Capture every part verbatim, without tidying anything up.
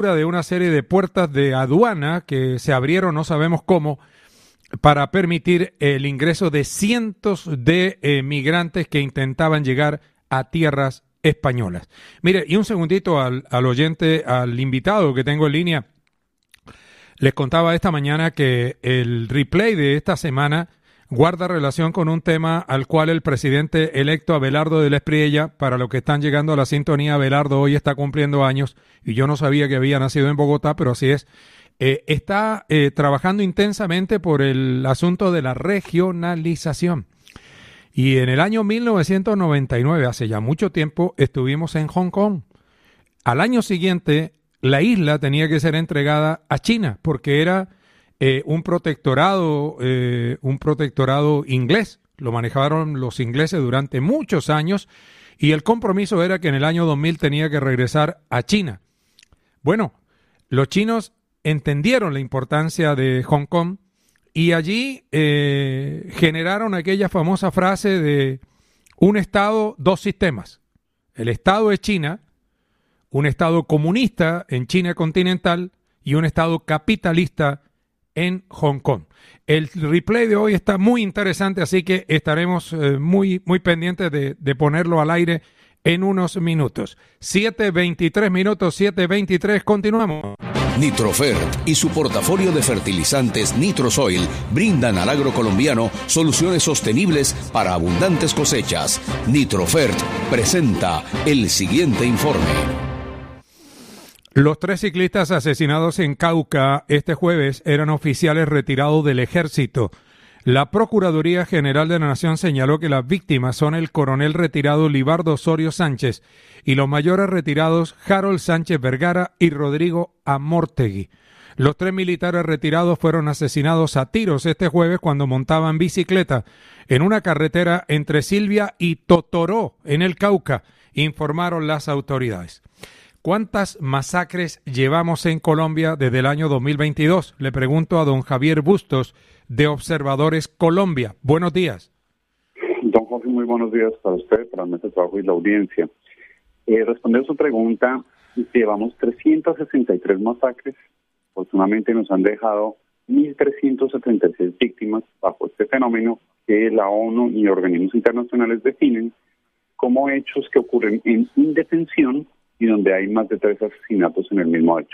de una serie de puertas de aduana que se abrieron, no sabemos cómo, para permitir el ingreso de cientos de eh, migrantes que intentaban llegar a tierras españolas. Mire, y un segundito al, al oyente, al invitado que tengo en línea. Les contaba esta mañana que el replay de esta semana guarda relación con un tema al cual el presidente electo Abelardo de la Espriella, para los que están llegando a la sintonía, Abelardo hoy está cumpliendo años y yo no sabía que había nacido en Bogotá, pero así es. Eh, está eh, trabajando intensamente por el asunto de la regionalización. Y en el año mil novecientos noventa y nueve, hace ya mucho tiempo, estuvimos en Hong Kong. Al año siguiente, la isla tenía que ser entregada a China porque era eh, un protectorado, eh, un protectorado inglés. Lo manejaron los ingleses durante muchos años y el compromiso era que en el año dos mil tenía que regresar a China. Bueno, los chinos entendieron la importancia de Hong Kong y allí eh, generaron aquella famosa frase de un Estado, dos sistemas. El Estado es China, un Estado comunista en China continental y un Estado capitalista en Hong Kong. El replay de hoy está muy interesante, así que estaremos eh, muy, muy pendientes de, de ponerlo al aire en unos minutos. siete veintitrés minutos, siete veintitrés, continuamos. Nitrofert y su portafolio de fertilizantes Nitrosoil brindan al agro colombiano soluciones sostenibles para abundantes cosechas. Nitrofert presenta el siguiente informe. Los tres ciclistas asesinados en Cauca este jueves eran oficiales retirados del ejército. La Procuraduría General de la Nación señaló que las víctimas son el coronel retirado Libardo Osorio Sánchez y los mayores retirados Harold Sánchez Vergara y Rodrigo Amortegui. Los tres militares retirados fueron asesinados a tiros este jueves cuando montaban bicicleta en una carretera entre Silvia y Totoró, en el Cauca, informaron las autoridades. ¿Cuántas masacres llevamos en Colombia desde el año dos mil veintidós? Le pregunto a don Javier Bustos, de Observadores Colombia. Buenos días. Don Jorge, muy buenos días para usted, para nuestro trabajo y la audiencia. Eh, responder a su pregunta, llevamos trescientas sesenta y tres masacres. Afortunadamente nos han dejado mil trescientas setenta y seis víctimas bajo este fenómeno que la ONU y organismos internacionales definen como hechos que ocurren en indefensión y donde hay más de tres asesinatos en el mismo hecho.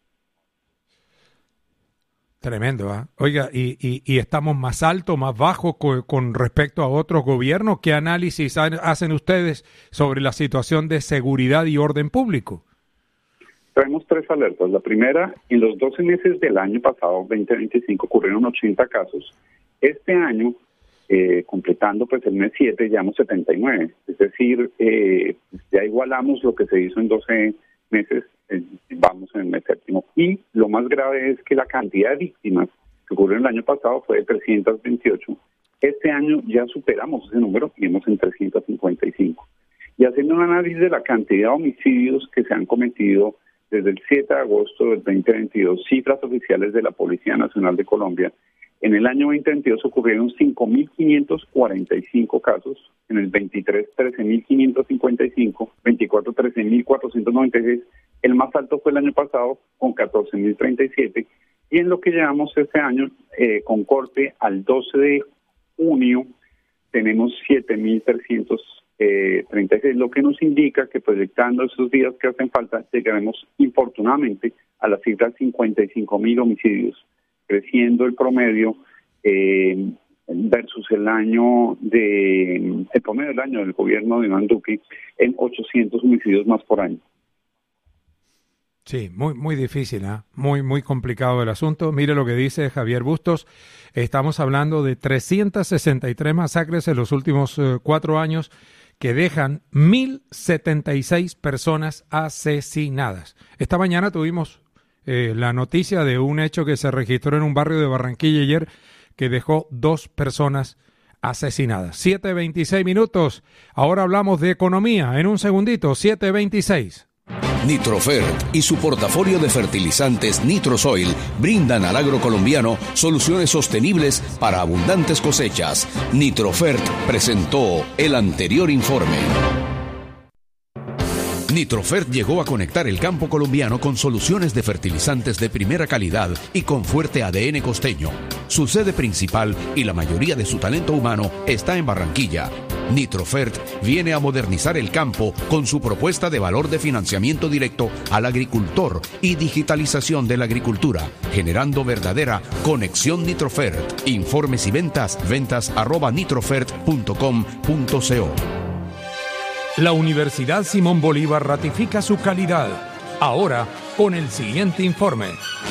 Tremendo, ¿eh? Oiga, y, y, y estamos más alto, más bajo con, con respecto a otros gobiernos. ¿Qué análisis hacen ustedes sobre la situación de seguridad y orden público? Traemos tres alertas. La primera, en los doce meses del año pasado, veinte veinticinco, ocurrieron ochenta casos. Este año, eh, completando pues el mes siete, llevamos setenta y nueve. Es decir, eh, ya igualamos lo que se hizo en doce meses, eh, vamos en el mes séptimo. Y lo más grave es que la cantidad de víctimas que ocurrieron el año pasado fue de trescientas veintiocho. Este año ya superamos ese número y hemos en trescientas cincuenta y cinco. Y haciendo un análisis de la cantidad de homicidios que se han cometido desde el siete de agosto del veinte veintidós, cifras oficiales de la Policía Nacional de Colombia, en el año veinte veintidós ocurrieron cinco mil quinientos cuarenta y cinco casos, en el veintitrés trece mil quinientos cincuenta y cinco, veinticuatro trece mil cuatrocientos noventa y seis, el más alto fue el año pasado con catorce mil treinta y siete, y en lo que llevamos este año, eh, con corte al doce de junio, tenemos siete mil trescientos treinta y seis, lo que nos indica que proyectando esos días que hacen falta, llegaremos infortunadamente a la cifra de cincuenta y cinco mil homicidios, creciendo el promedio eh, versus el año de el promedio del año del gobierno de Iván Duque en ochocientos homicidios más por año. Sí, muy muy difícil, ¿eh? muy muy complicado el asunto. Mire lo que dice Javier Bustos. Estamos hablando de trescientas sesenta y tres masacres en los últimos uh, cuatro años que dejan mil setenta y seis personas asesinadas. Esta mañana tuvimos eh, la noticia de un hecho que se registró en un barrio de Barranquilla ayer que dejó dos personas asesinadas. siete veintiséis minutos. Ahora hablamos de economía. En un segundito, siete veintiséis. Nitrofert y su portafolio de fertilizantes Nitrosoil brindan al agro colombiano soluciones sostenibles para abundantes cosechas. Nitrofert presentó el anterior informe. Nitrofert llegó a conectar el campo colombiano con soluciones de fertilizantes de primera calidad y con fuerte A D N costeño. Su sede principal y la mayoría de su talento humano está en Barranquilla. Nitrofert viene a modernizar el campo con su propuesta de valor de financiamiento directo al agricultor y digitalización de la agricultura, generando verdadera conexión Nitrofert. Informes y ventas, ventas arroba nitrofert punto com punto co. La Universidad Simón Bolívar ratifica su calidad. Ahora, con el siguiente informe.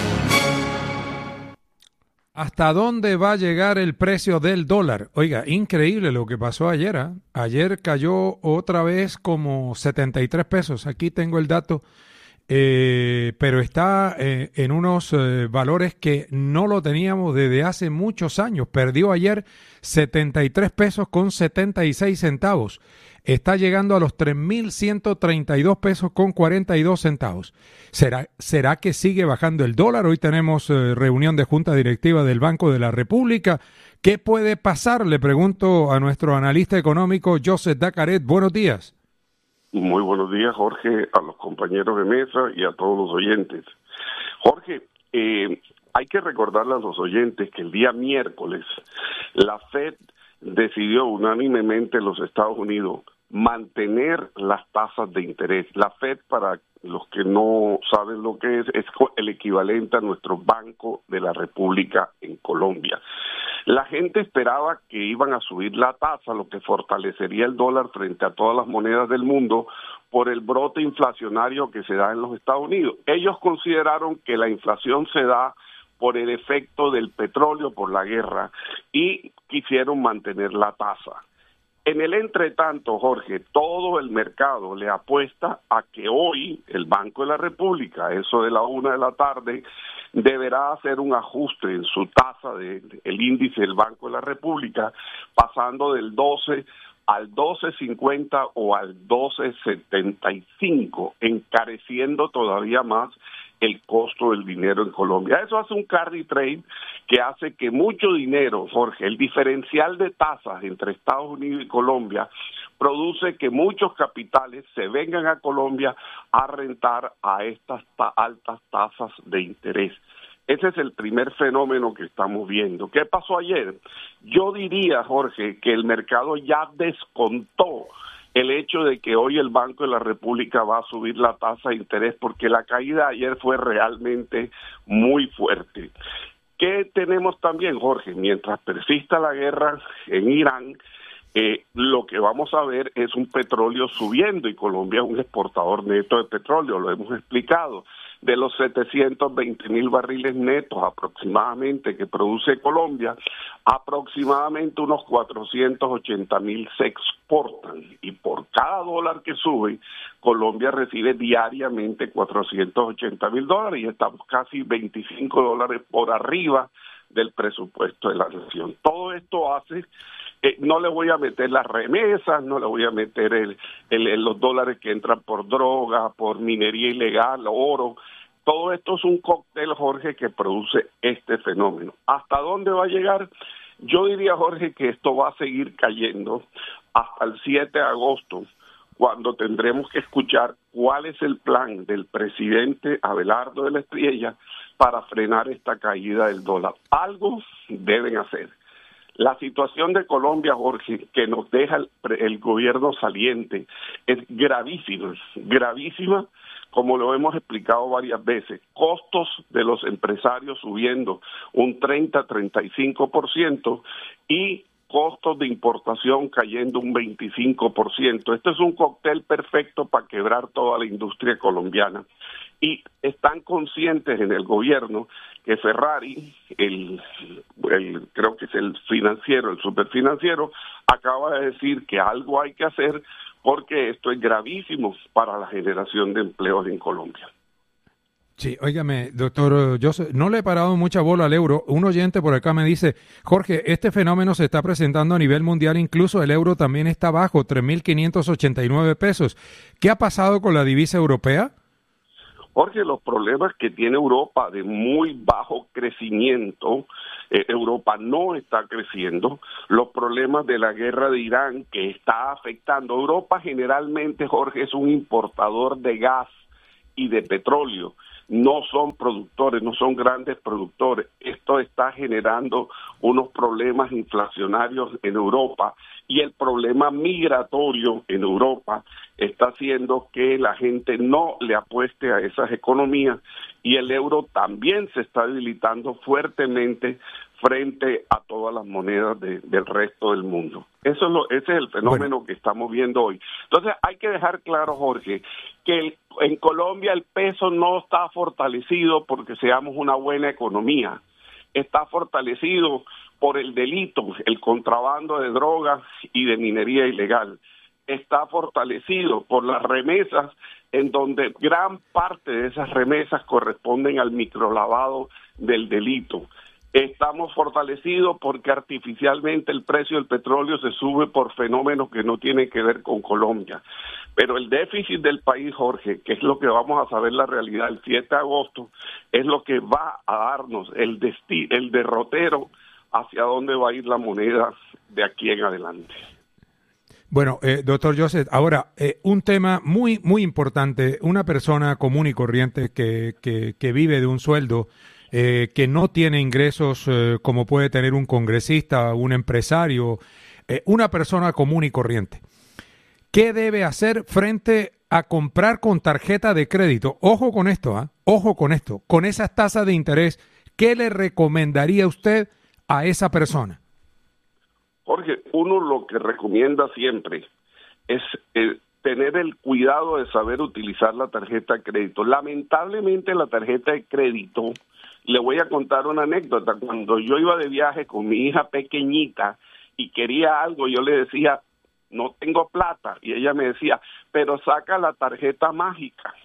¿Hasta dónde va a llegar el precio del dólar? Oiga, increíble lo que pasó ayer. ¿eh? Ayer cayó otra vez como setenta y tres pesos. Aquí tengo el dato. Eh, pero está eh, en unos eh, valores que no lo teníamos desde hace muchos años. Perdió ayer setenta y tres pesos con setenta y seis centavos. Está llegando a los tres mil ciento treinta y dos pesos con cuarenta y dos centavos. ¿Será, será que sigue bajando el dólar? Hoy tenemos eh, reunión de Junta Directiva del Banco de la República. ¿Qué puede pasar? Le pregunto a nuestro analista económico, Joseph Dacaret. Buenos días. Muy buenos días, Jorge, a los compañeros de mesa y a todos los oyentes. Jorge, eh, hay que recordarle a los oyentes que el día miércoles la Fed decidió unánimemente en los Estados Unidos mantener las tasas de interés. La Fed, para los que no saben lo que es, es el equivalente a nuestro Banco de la República en Colombia. La gente esperaba que iban a subir la tasa, lo que fortalecería el dólar frente a todas las monedas del mundo por el brote inflacionario que se da en los Estados Unidos. Ellos consideraron que la inflación se da por el efecto del petróleo, por la guerra, y quisieron mantener la tasa. En el entretanto, Jorge, todo el mercado le apuesta a que hoy el Banco de la República, eso de la una de la tarde, deberá hacer un ajuste en su tasa, de, de, el índice del Banco de la República, pasando del doce al doce cincuenta o al doce setenta y cinco, encareciendo todavía más el costo del dinero en Colombia. Eso hace un carry trade que hace que mucho dinero, Jorge, el diferencial de tasas entre Estados Unidos y Colombia, produce que muchos capitales se vengan a Colombia a rentar a estas ta- altas tasas de interés. Ese es el primer fenómeno que estamos viendo. ¿Qué pasó ayer? Yo diría, Jorge, que el mercado ya descontó el hecho de que hoy el Banco de la República va a subir la tasa de interés, porque la caída ayer fue realmente muy fuerte. ¿Qué tenemos también, Jorge? Mientras persista la guerra en Irán, eh, lo que vamos a ver es un petróleo subiendo, y Colombia es un exportador neto de petróleo, lo hemos explicado. De los setecientos veinte mil barriles netos aproximadamente que produce Colombia, aproximadamente unos cuatrocientos ochenta mil se exportan, y por cada dólar que sube, Colombia recibe diariamente cuatrocientos ochenta mil dólares, y estamos casi veinticinco dólares por arriba del presupuesto de la nación. Todo esto hace... Eh, no le voy a meter las remesas, no le voy a meter el, el, el, los dólares que entran por droga, por minería ilegal, oro. Todo esto es un cóctel, Jorge, que produce este fenómeno. ¿Hasta dónde va a llegar? Yo diría, Jorge, que esto va a seguir cayendo hasta el siete de agosto, cuando tendremos que escuchar cuál es el plan del presidente Abelardo de la Espriella para frenar esta caída del dólar. Algo deben hacer. La situación de Colombia, Jorge, que nos deja el, el gobierno saliente, es gravísima, gravísima, como lo hemos explicado varias veces. Costos de los empresarios subiendo un treinta a treinta y cinco por ciento y costos de importación cayendo un veinticinco por ciento. Este es un cóctel perfecto para quebrar toda la industria colombiana. Y están conscientes en el gobierno que Ferrari, el, el creo que es el financiero, el superfinanciero, acaba de decir que algo hay que hacer porque esto es gravísimo para la generación de empleos en Colombia. Sí, óigame, doctor Joseph, no le he parado mucha bola al euro. Un oyente por acá me dice, Jorge, este fenómeno se está presentando a nivel mundial, incluso el euro también está bajo, tres mil quinientos ochenta y nueve pesos. ¿Qué ha pasado con la divisa europea? Jorge, los problemas que tiene Europa de muy bajo crecimiento eh, Europa no está creciendo, los problemas de la guerra de Irán que está afectando. Europa generalmente, Jorge, es un importador de gas y de petróleo. No son productores, no son grandes productores. Esto está generando unos problemas inflacionarios en Europa y el problema migratorio en Europa está haciendo que la gente no le apueste a esas economías y el euro también se está debilitando fuertemente frente a todas las monedas de, del resto del mundo. Eso es lo, ese es el fenómeno bueno. que estamos viendo hoy. Entonces hay que dejar claro, Jorge, que el, en Colombia el peso no está fortalecido porque seamos una buena economía. Está fortalecido por el delito, el contrabando de drogas y de minería ilegal. Está fortalecido por las remesas, en donde gran parte de esas remesas corresponden al microlavado del delito. Estamos fortalecidos porque artificialmente el precio del petróleo se sube por fenómenos que no tienen que ver con Colombia. Pero el déficit del país, Jorge, que es lo que vamos a saber la realidad el siete de agosto, es lo que va a darnos el desti- el derrotero hacia dónde va a ir la moneda de aquí en adelante. Bueno, eh, doctor Joseph, ahora, eh, un tema muy, muy importante, una persona común y corriente que, que, que vive de un sueldo, eh, que no tiene ingresos eh, como puede tener un congresista, un empresario, eh, una persona común y corriente. ¿Qué debe hacer frente a comprar con tarjeta de crédito? Ojo con esto, ¿eh? Ojo con esto, con esas tasas de interés, ¿qué le recomendaría usted a esa persona? Jorge, uno lo que recomienda siempre es eh, tener el cuidado de saber utilizar la tarjeta de crédito. Lamentablemente la tarjeta de crédito, le voy a contar una anécdota. Cuando yo iba de viaje con mi hija pequeñita y quería algo, yo le decía, no tengo plata, y ella me decía, pero saca la tarjeta mágica.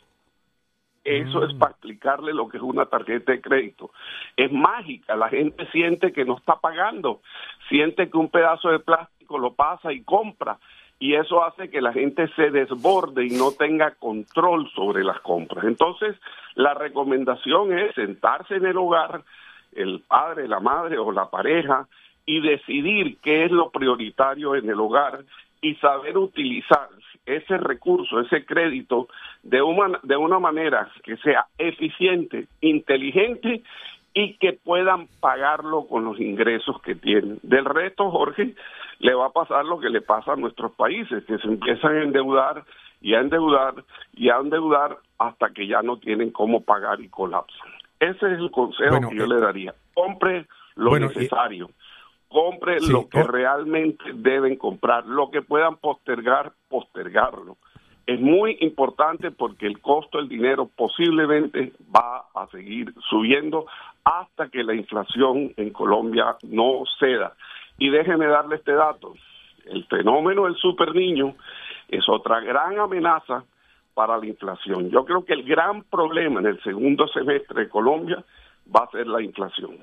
Eso es para explicarle lo que es una tarjeta de crédito. Es mágica, la gente siente que no está pagando, siente que un pedazo de plástico lo pasa y compra, y eso hace que la gente se desborde y no tenga control sobre las compras. Entonces, la recomendación es sentarse en el hogar, el padre, la madre o la pareja, y decidir qué es lo prioritario en el hogar y saber utilizar ese recurso, ese crédito, de una, de una manera que sea eficiente, inteligente y que puedan pagarlo con los ingresos que tienen. Del resto, Jorge, le va a pasar lo que le pasa a nuestros países, que se empiezan a endeudar y a endeudar y a endeudar hasta que ya no tienen cómo pagar y colapsan. Ese es el consejo bueno, que yo eh, le daría. Compre lo bueno, necesario. Eh, Compre sí, lo que oh. realmente deben comprar, lo que puedan postergar, postergarlo. Es muy importante porque el costo del dinero posiblemente va a seguir subiendo hasta que la inflación en Colombia no ceda. Y déjeme darle este dato, el fenómeno del superniño es otra gran amenaza para la inflación. Yo creo que el gran problema en el segundo semestre de Colombia va a ser la inflación.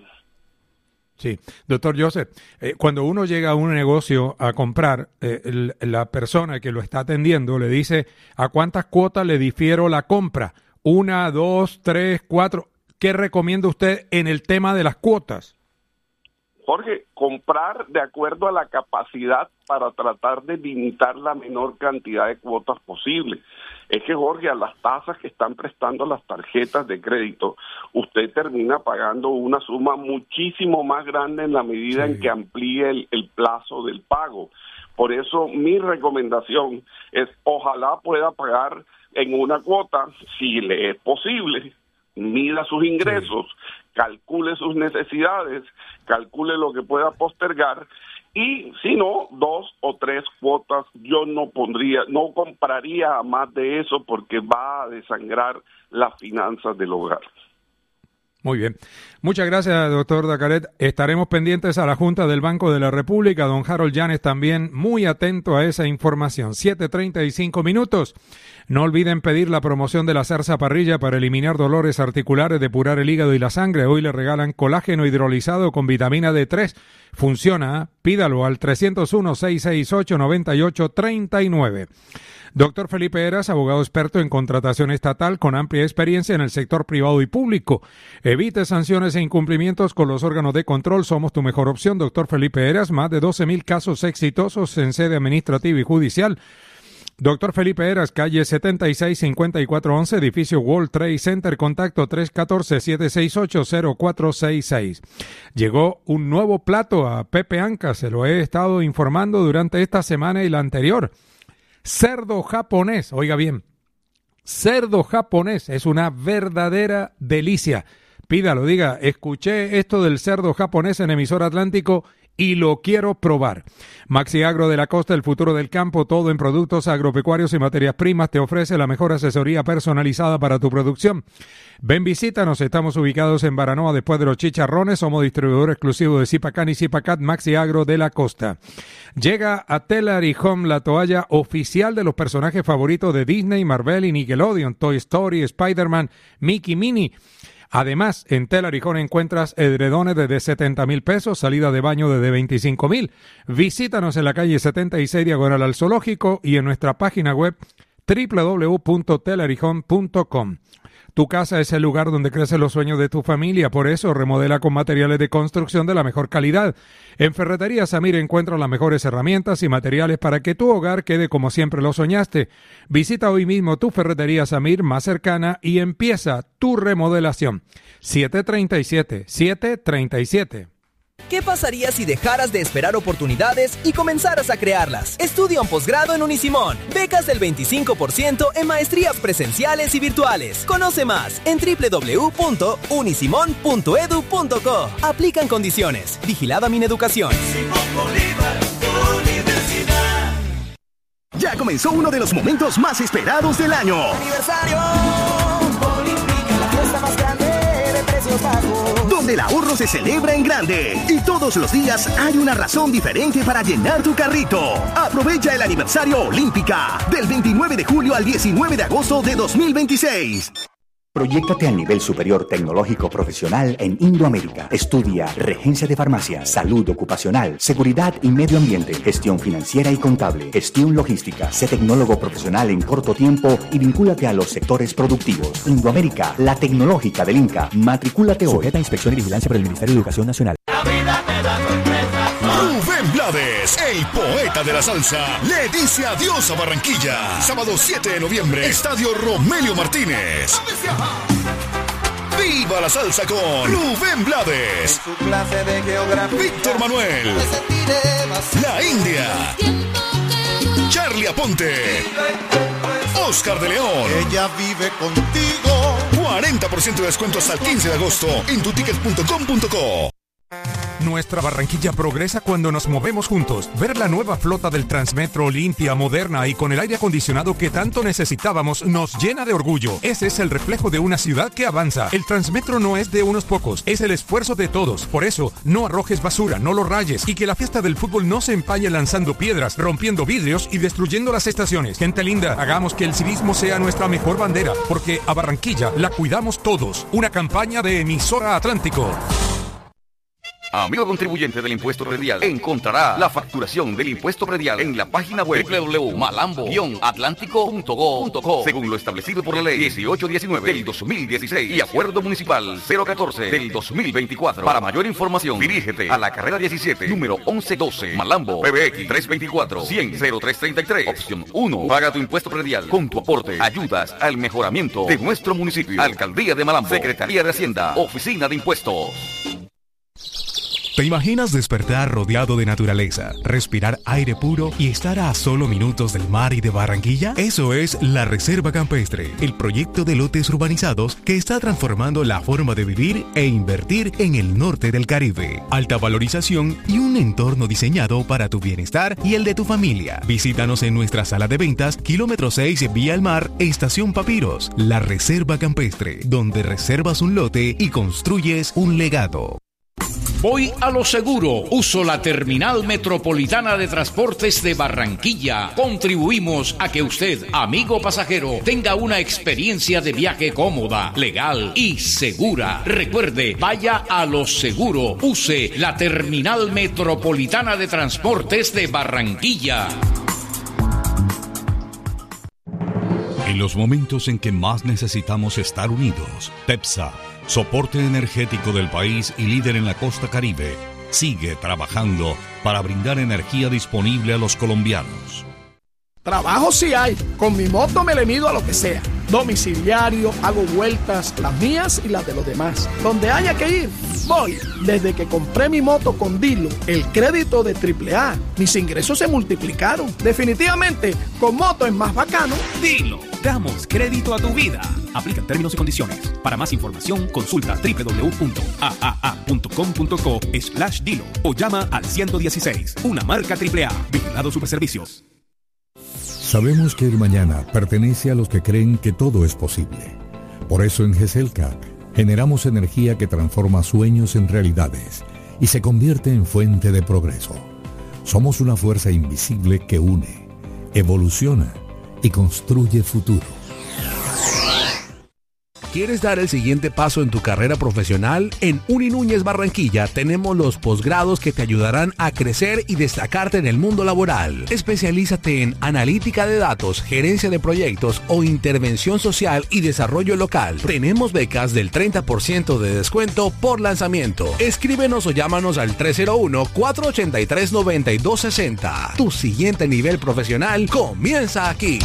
Sí, doctor Joseph, eh, cuando uno llega a un negocio a comprar, eh, el, la persona que lo está atendiendo le dice a cuántas cuotas le difiero la compra, una, dos, tres, cuatro. ¿Qué recomienda usted en el tema de las cuotas? Jorge, comprar de acuerdo a la capacidad para tratar de limitar la menor cantidad de cuotas posible. Es que, Jorge, a las tasas que están prestando las tarjetas de crédito, usted termina pagando una suma muchísimo más grande en la medida sí. en que amplíe el, el plazo del pago. Por eso mi recomendación es, ojalá pueda pagar en una cuota, si le es posible, mida sus ingresos, sí. calcule sus necesidades, calcule lo que pueda postergar y si no, dos o tres cuotas. Yo no pondría, no compraría más de eso porque va a desangrar las finanzas del hogar. Muy bien. Muchas gracias, doctor Dacaret. Estaremos pendientes a la Junta del Banco de la República. Don Harold Llanes también muy atento a esa información. siete treinta y cinco minutos. No olviden pedir la promoción de la Zarza Parrilla para eliminar dolores articulares, depurar el hígado y la sangre. Hoy le regalan colágeno hidrolizado con vitamina D tres. Funciona. Pídalo al tres cero uno, seis seis ocho, nueve ocho tres nueve. Doctor Felipe Heras, abogado experto en contratación estatal con amplia experiencia en el sector privado y público. Evite sanciones e incumplimientos con los órganos de control. Somos tu mejor opción. Doctor Felipe Heras, más de doce mil casos exitosos en sede administrativa y judicial. Doctor Felipe Heras, calle setenta y seis, cincuenta y cuatro once, edificio World Trade Center, contacto tres uno cuatro, siete seis ocho, cero cuatro seis seis. Llegó un nuevo plato a Pepe Anca, se lo he estado informando durante esta semana y la anterior. Cerdo japonés, oiga bien, cerdo japonés es una verdadera delicia. Pídalo, diga, escuché esto del cerdo japonés en Emisor Atlántico y lo quiero probar. Maxi Agro de la Costa, el futuro del campo, todo en productos agropecuarios y materias primas, te ofrece la mejor asesoría personalizada para tu producción. Ven, visítanos, estamos ubicados en Baranoa después de los Chicharrones, somos distribuidor exclusivo de Zipacan y Zipacat, Maxi Agro de la Costa. Llega a Tellary Home la toalla oficial de los personajes favoritos de Disney, Marvel y Nickelodeon, Toy Story, Spider-Man, Mickey, Minnie. Además, en Tellary Home encuentras edredones desde setenta mil pesos, salida de baño desde veinticinco mil. Visítanos en la calle setenta y seis, diagonal al Zoológico, y en nuestra página web doble u doble u doble u punto tellary home punto com. Tu casa es el lugar donde crecen los sueños de tu familia, por eso remodela con materiales de construcción de la mejor calidad. En Ferretería Samir encuentras las mejores herramientas y materiales para que tu hogar quede como siempre lo soñaste. Visita hoy mismo tu Ferretería Samir más cercana y empieza tu remodelación. siete treinta y siete, siete treinta y siete. ¿Qué pasaría si dejaras de esperar oportunidades y comenzaras a crearlas? Estudia un posgrado en Unisimón. Becas del veinticinco por ciento en maestrías presenciales y virtuales. Conoce más en doble u doble u doble u punto unisimón punto edu punto co. Aplican condiciones. Vigilada Mineducación. Ya comenzó uno de los momentos más esperados del año. ¡Aniversario! Olímpica, la fiesta más grande de precios bajos. Donde el ahorro se celebra en grande. Y todos los días hay una razón diferente para llenar tu carrito. Aprovecha el aniversario Olímpica del veintinueve de julio al diecinueve de agosto de dos mil veintiséis. Proyéctate al nivel superior tecnológico profesional en Indoamérica. Estudia regencia de farmacia, salud ocupacional, seguridad y medio ambiente, gestión financiera y contable, gestión logística. Sé tecnólogo profesional en corto tiempo y vincúlate a los sectores productivos. Indoamérica, la tecnológica del Inca. Matricúlate hoy. Sujeta a inspección y vigilancia por el Ministerio de Educación Nacional. La vida me da sorpresa. Rubén Blades, el poeta de la salsa, le dice adiós a Barranquilla. Sábado siete de noviembre, Estadio Romelio Martínez. ¡Viva la salsa con Rubén Blades! En su clase de geografía, Víctor Manuel, La India, Charlie Aponte, Oscar de León. Ella vive contigo. cuarenta por ciento de descuento hasta el quince de agosto en tu ticket punto com punto co. Nuestra Barranquilla progresa cuando nos movemos juntos. Ver la nueva flota del Transmetro limpia, moderna y con el aire acondicionado que tanto necesitábamos nos llena de orgullo. Ese es el reflejo de una ciudad que avanza. El Transmetro no es de unos pocos, es el esfuerzo de todos. Por eso, no arrojes basura, no lo rayes y que la fiesta del fútbol no se empañe lanzando piedras, rompiendo vidrios y destruyendo las estaciones. Gente linda, hagamos que el civismo sea nuestra mejor bandera, porque a Barranquilla la cuidamos todos. Una campaña de Emisora Atlántico. Amigo contribuyente del impuesto predial, encontrará la facturación del impuesto predial en la página web doble u doble u doble u punto malambo guion atlántico punto go punto co, según lo establecido por la ley dieciocho diecinueve del dos mil dieciséis y acuerdo municipal cero catorce del dos mil veinticuatro. Para mayor información, dirígete a la carrera diecisiete, número once doce, Malambo, P B X tres veinticuatro, cien, cero tres treinta y tres, opción uno. Paga tu impuesto predial. Con tu aporte ayudas al mejoramiento de nuestro municipio. Alcaldía de Malambo, Secretaría de Hacienda, Oficina de Impuestos. ¿Te imaginas despertar rodeado de naturaleza, respirar aire puro y estar a solo minutos del mar y de Barranquilla? Eso es la Reserva Campestre, el proyecto de lotes urbanizados que está transformando la forma de vivir e invertir en el norte del Caribe. Alta valorización y un entorno diseñado para tu bienestar y el de tu familia. Visítanos en nuestra sala de ventas, kilómetro seis, Vía al Mar, Estación Papiros. La Reserva Campestre, donde reservas un lote y construyes un legado. Voy a lo seguro. Uso la Terminal Metropolitana de Transportes de Barranquilla. Contribuimos a que usted, amigo pasajero, tenga una experiencia de viaje cómoda, legal y segura. Recuerde, vaya a lo seguro. Use la Terminal Metropolitana de Transportes de Barranquilla. En los momentos en que más necesitamos estar unidos, TEPSA, soporte energético del país y líder en la costa Caribe, sigue trabajando para brindar energía disponible a los colombianos. Trabajo sí hay. Con mi moto me le mido a lo que sea. Domiciliario, hago vueltas, las mías y las de los demás. Donde haya que ir, voy. Desde que compré mi moto con Dilo, el crédito de triple A, mis ingresos se multiplicaron. Definitivamente, con moto es más bacano. Dilo, damos crédito a tu vida. Aplica términos y condiciones. Para más información, consulta doble u doble u doble u punto a a a punto com punto co slash Dilo o llama al ciento dieciséis, una marca triple A. Vigilado Superservicios. Sabemos que el mañana pertenece a los que creen que todo es posible. Por eso en GESELCA generamos energía que transforma sueños en realidades y se convierte en fuente de progreso. Somos una fuerza invisible que une, evoluciona y construye futuro. ¿Quieres dar el siguiente paso en tu carrera profesional? En Uni Núñez Barranquilla tenemos los posgrados que te ayudarán a crecer y destacarte en el mundo laboral. Especialízate en analítica de datos, gerencia de proyectos o intervención social y desarrollo local. Tenemos becas del treinta por ciento de descuento por lanzamiento. Escríbenos o llámanos al tres cero uno, cuatro ocho tres, nueve dos seis cero. Tu siguiente nivel profesional comienza aquí.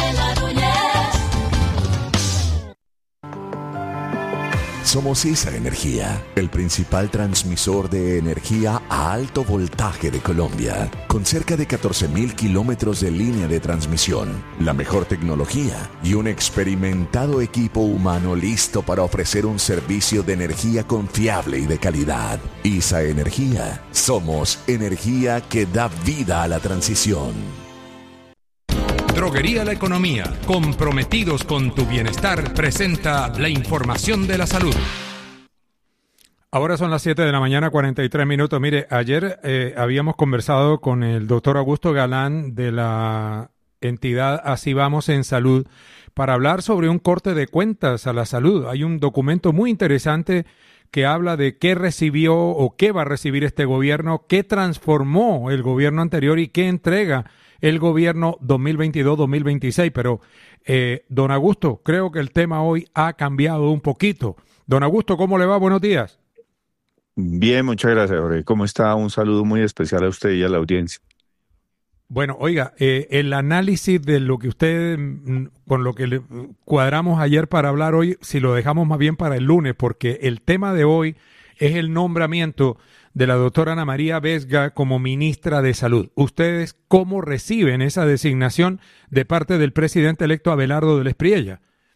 Somos esa energía, el principal transmisor de energía a alto voltaje de Colombia, con cerca de catorce mil kilómetros de línea de transmisión, la mejor tecnología y un experimentado equipo humano listo para ofrecer un servicio de energía confiable y de calidad. I S A Energía, somos energía que da vida a la transición. Droguería La Economía, comprometidos con tu bienestar, presenta la información de la salud. Ahora son las siete de la mañana, cuarenta y tres minutos. Mire, ayer eh, habíamos conversado con el doctor Augusto Galán de la entidad Así Vamos en Salud para hablar sobre un corte de cuentas a la salud. Hay un documento muy interesante que habla de qué recibió o qué va a recibir este gobierno, qué transformó el gobierno anterior y qué entrega el gobierno dos mil veintidós dos mil veintiséis. Pero, eh, don Augusto, creo que el tema hoy ha cambiado un poquito. Don Augusto, ¿cómo le va? Buenos días. Bien, muchas gracias, Jorge. ¿Cómo está? Un saludo muy especial a usted y a la audiencia. Bueno, oiga, eh, el análisis de lo que usted, con lo que le cuadramos ayer para hablar hoy, si lo dejamos más bien para el lunes, porque el tema de hoy es el nombramiento de la doctora Ana María Vesga como ministra de Salud. ¿Ustedes cómo reciben esa designación de parte del presidente electo Abelardo del Espriella?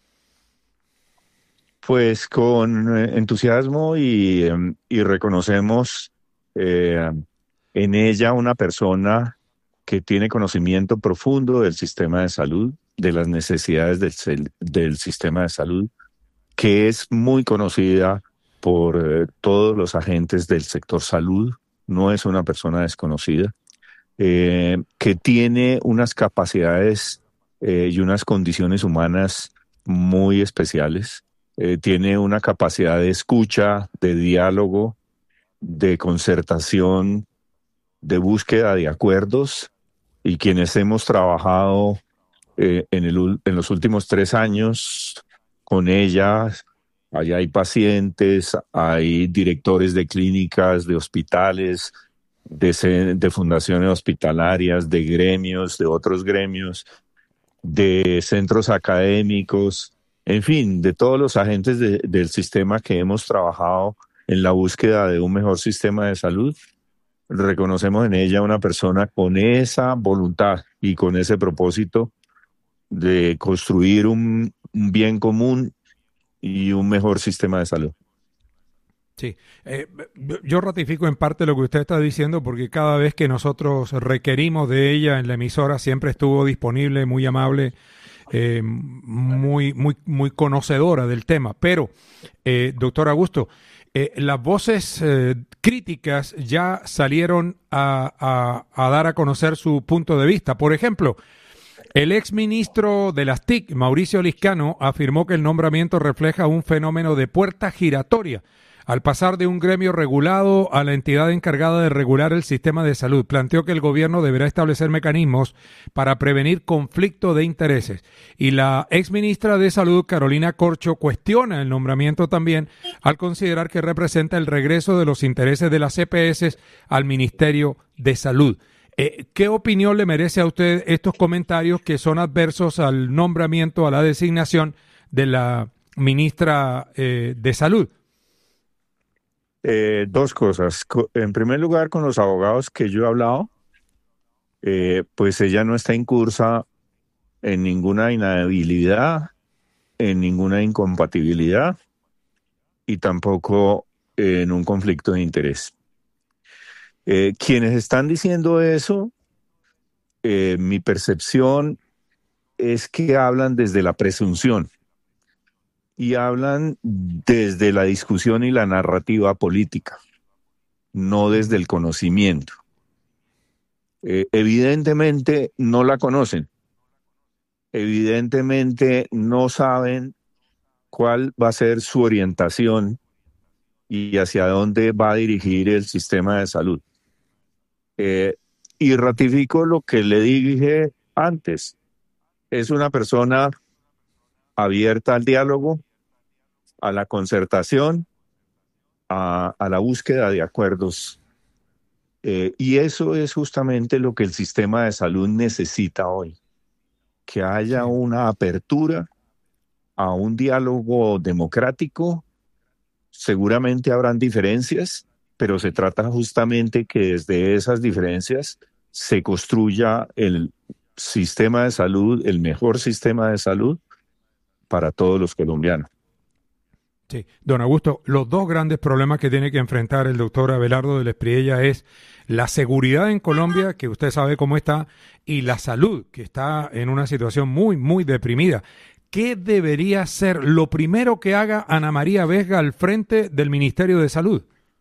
Pues con entusiasmo y, y reconocemos eh, en ella una persona que tiene conocimiento profundo del sistema de salud, de las necesidades del, del sistema de salud, que es muy conocida por eh, todos los agentes del sector salud, no es una persona desconocida, eh, que tiene unas capacidades eh, y unas condiciones humanas muy especiales, eh, tiene una capacidad de escucha, de diálogo, de concertación, de búsqueda de acuerdos, y quienes hemos trabajado eh, en, el, en los últimos tres años con ella. Allá hay pacientes, hay directores de clínicas, de hospitales, de, de fundaciones hospitalarias, de gremios, de otros gremios, de centros académicos, en fin, de todos los agentes de, del sistema que hemos trabajado en la búsqueda de un mejor sistema de salud. Reconocemos en ella una persona con esa voluntad y con ese propósito de construir un, un bien común y un mejor sistema de salud. Sí, eh, yo ratifico en parte lo que usted está diciendo, porque cada vez que nosotros requerimos de ella en la emisora siempre estuvo disponible, muy amable, eh, muy, muy, muy conocedora del tema. Pero, eh, doctor Augusto, eh, las voces eh, críticas ya salieron a, a, a dar a conocer su punto de vista. Por ejemplo, el exministro de las T I C, Mauricio Liscano, afirmó que el nombramiento refleja un fenómeno de puerta giratoria al pasar de un gremio regulado a la entidad encargada de regular el sistema de salud. Planteó que el gobierno deberá establecer mecanismos para prevenir conflicto de intereses. Y la exministra de Salud, Carolina Corcho, cuestiona el nombramiento también al considerar que representa el regreso de los intereses de las E P S al Ministerio de Salud. Eh, ¿Qué opinión le merece a usted estos comentarios que son adversos al nombramiento, a la designación de la ministra eh, de Salud? Eh, dos cosas. En primer lugar, con los abogados que yo he hablado, eh, pues ella no está incursa en ninguna inhabilidad, en ninguna incompatibilidad y tampoco en un conflicto de interés. Eh, quienes están diciendo eso, eh, mi percepción es que hablan desde la presunción y hablan desde la discusión y la narrativa política, no desde el conocimiento. Eh, evidentemente no la conocen, evidentemente no saben cuál va a ser su orientación y hacia dónde va a dirigir el sistema de salud. Eh, y ratifico lo que le dije antes. Es una persona abierta al diálogo, a la concertación, a, a la búsqueda de acuerdos. Eh, y eso es justamente lo que el sistema de salud necesita hoy. Que haya una apertura a un diálogo democrático. Seguramente habrán diferencias, pero se trata justamente que desde esas diferencias se construya el sistema de salud, el mejor sistema de salud para todos los colombianos. Sí, don Augusto, los dos grandes problemas que tiene que enfrentar el doctor Abelardo de la Espriella es la seguridad en Colombia, que usted sabe cómo está, y la salud, que está en una situación muy, muy deprimida. ¿Qué debería ser lo primero que haga Ana María Vesga al frente del Ministerio de Salud?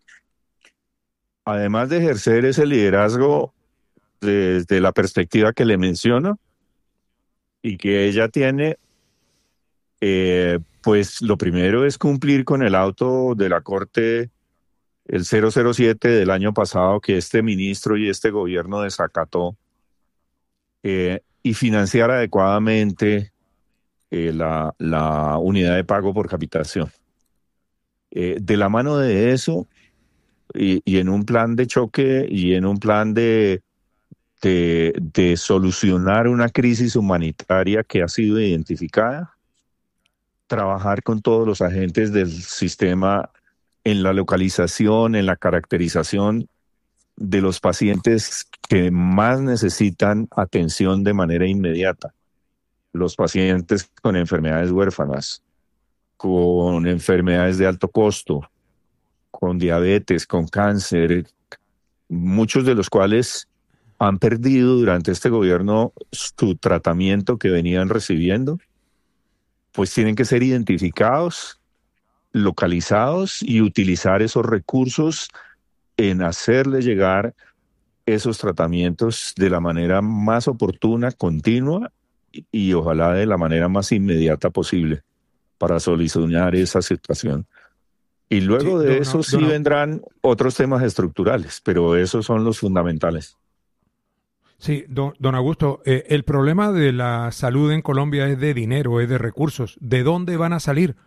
Además de ejercer ese liderazgo desde la perspectiva que le menciono y que ella tiene, eh, pues lo primero es cumplir con el auto de la Corte, el cero cero siete del año pasado, que este ministro y este gobierno desacató, eh, y financiar adecuadamente eh, la, la unidad de pago por capitación. Eh, de la mano de eso, y, y en un plan de choque y en un plan de, de, de solucionar una crisis humanitaria que ha sido identificada, trabajar con todos los agentes del sistema en la localización, en la caracterización de los pacientes que más necesitan atención de manera inmediata. Los pacientes con enfermedades huérfanas, con enfermedades de alto costo, con diabetes, con cáncer, muchos de los cuales han perdido durante este gobierno su tratamiento que venían recibiendo, pues tienen que ser identificados, localizados y utilizar esos recursos en hacerle llegar esos tratamientos de la manera más oportuna, continua y, y ojalá de la manera más inmediata posible para solucionar esa situación. Y luego sí, de no, eso no, sí no. vendrán otros temas estructurales, pero esos son los fundamentales. Sí, don, don Augusto, eh, el problema de la salud en Colombia es de dinero, es de recursos. ¿De dónde van a salir?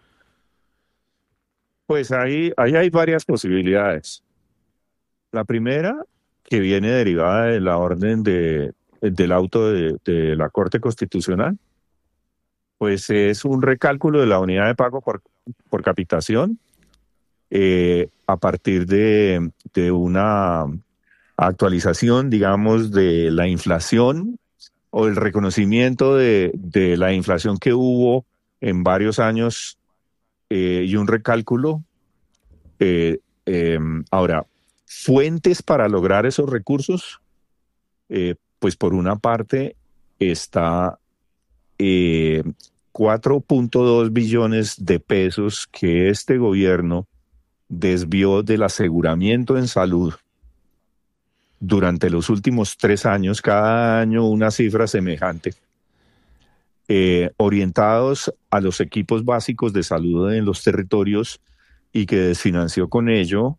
Pues ahí, ahí hay varias posibilidades. La primera, que viene derivada de la orden de, del auto de, de la Corte Constitucional, pues es un recálculo de la unidad de pago por, por capitación eh, a partir de, de una actualización, digamos, de la inflación o el reconocimiento de, de la inflación que hubo en varios años eh, y un recálculo. Eh, eh, ahora, fuentes para lograr esos recursos, eh, pues por una parte está eh, cuatro punto dos billones de pesos que este gobierno desvió del aseguramiento en salud durante los últimos tres años, cada año una cifra semejante, eh, orientados a los equipos básicos de salud en los territorios y que desfinanció con ello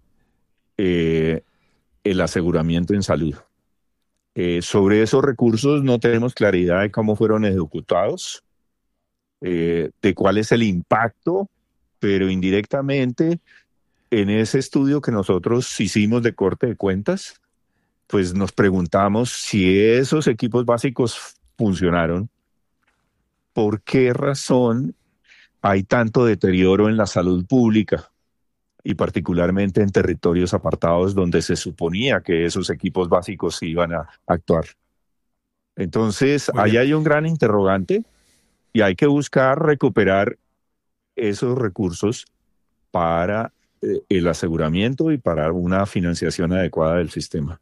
eh, el aseguramiento en salud. Eh, sobre esos recursos no tenemos claridad de cómo fueron ejecutados, eh, de cuál es el impacto, pero indirectamente en ese estudio que nosotros hicimos de corte de cuentas, pues nos preguntamos si esos equipos básicos funcionaron, por qué razón hay tanto deterioro en la salud pública y particularmente en territorios apartados donde se suponía que esos equipos básicos iban a actuar. Entonces, ahí hay un gran interrogante y hay que buscar recuperar esos recursos para eh, el aseguramiento y para una financiación adecuada del sistema.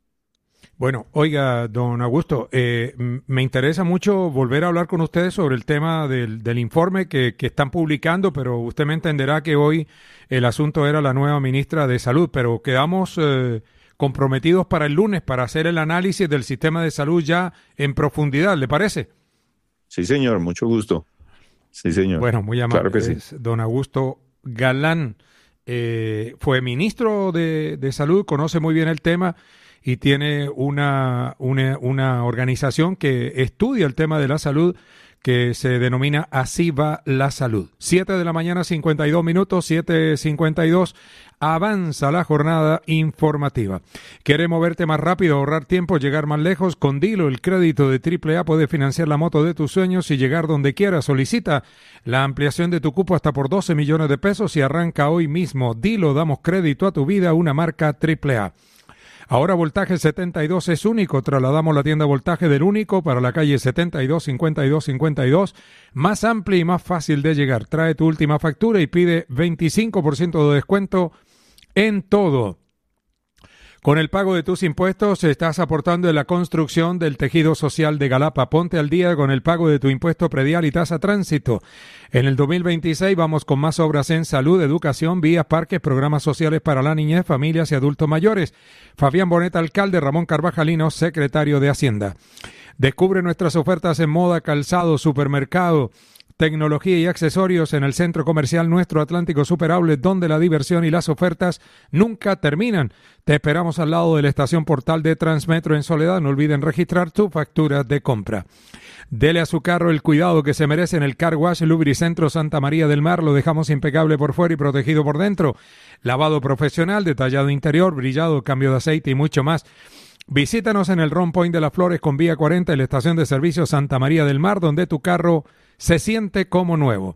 Bueno, oiga, don Augusto, eh, me interesa mucho volver a hablar con ustedes sobre el tema del, del informe que, que están publicando, pero usted me entenderá que hoy el asunto era la nueva ministra de Salud, pero quedamos eh, comprometidos para el lunes para hacer el análisis del sistema de salud ya en profundidad, ¿le parece? Sí, señor, mucho gusto. Sí, señor. Bueno, muy amable. Claro que sí. Es don Augusto Galán, eh, fue ministro de, de Salud, conoce muy bien el tema y tiene una, una, una organización que estudia el tema de la salud que se denomina Así va la salud. Siete de la mañana, cincuenta y dos minutos, siete cincuenta y dos. Avanza la jornada informativa. ¿Quiere moverte más rápido, ahorrar tiempo, llegar más lejos? Con Dilo, el crédito de triple A puede financiar la moto de tus sueños y llegar donde quieras. Solicita la ampliación de tu cupo hasta por doce millones de pesos y arranca hoy mismo. Dilo, damos crédito a tu vida, una marca triple A. Ahora Voltaje setenta y dos es único. Trasladamos la tienda Voltaje del único para la calle setenta y dos, cincuenta y dos, cincuenta y dos. Más amplia y más fácil de llegar. Trae tu última factura y pide veinticinco por ciento de descuento en todo. Con el pago de tus impuestos estás aportando en la construcción del tejido social de Galapa. Ponte al día con el pago de tu impuesto predial y tasa tránsito. En el dos mil veintiséis vamos con más obras en salud, educación, vías, parques, programas sociales para la niñez, familias y adultos mayores. Fabián Boneta, alcalde, Ramón Carvajalino, secretario de Hacienda. Descubre nuestras ofertas en moda, calzado, supermercado, tecnología y accesorios en el Centro Comercial Nuestro Atlántico Super Outlet, donde la diversión y las ofertas nunca terminan. Te esperamos al lado de la estación Portal de Transmetro en Soledad. No olviden registrar tu factura de compra. Dele a su carro el cuidado que se merece en el Car Wash Lubricentro Santa María del Mar. Lo dejamos impecable por fuera y protegido por dentro. Lavado profesional, detallado interior, brillado, cambio de aceite y mucho más. Visítanos en el Ron Point de las Flores con vía cuarenta en la estación de servicio Santa María del Mar, donde tu carro se siente como nuevo.